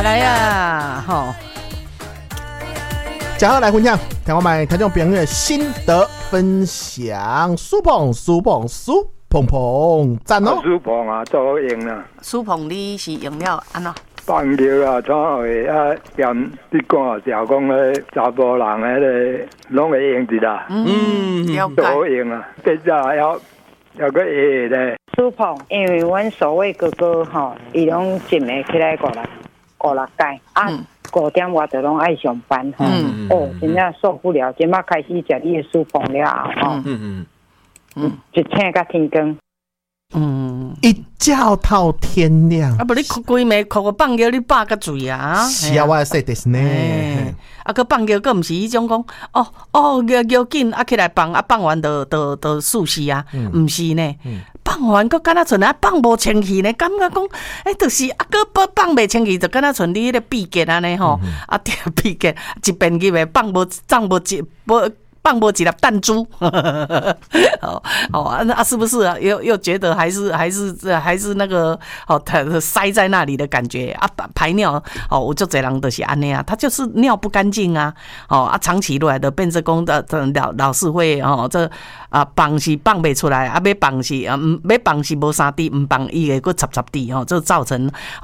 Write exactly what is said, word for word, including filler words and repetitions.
来呀，吼！ 正好来分享，听我们听众朋友的心得分享。苏鹏，苏鹏，苏鹏鹏，赞哦！ 苏鹏啊，做赢啦。 苏鹏，你是赢了安怎？ 棒球啊，创会啊，兼你讲啊，就讲咧，查甫人迄个拢会赢一啦。 嗯，了解。 做赢啊，比较要要个会咧。 苏鹏，因为阮所谓哥哥吼，伊拢进来起来过来。五六届啊，五点我就拢爱上班吼，嗯、哦，真正受不了，今仔开始食你的苏鹏了吼，嗯嗯嗯，一醒到天光， 嗯，一觉到天亮。 啊，不你哭规暝哭个放尿，你饱个醉啊？ 是啊，我也说ですね。 啊，佮放尿，佮毋是迄种讲，哦哦，尿尿紧啊起来放，啊放完就就就猝死啊，毋、嗯、是呢。嗯放完佮敢若剩啊放无清气呢，感觉讲，哎、欸，就是啊，佮放放袂清气，就敢若剩你迄个闭结安尼吼，嗯、啊，对，闭结一边入诶放无放无一无。放不几粒弹珠，哦哦啊，是不是啊？又又觉得还是还是还是那个哦，它塞在那里的感觉啊，排尿哦，我就这人就是安尼啊，他就是尿不干净啊，哦啊，长期落来的变成讲的老老是会哦，这啊放是放不出来，啊要放是啊要放是无三滴，唔放伊会佫插插滴哦，这造成。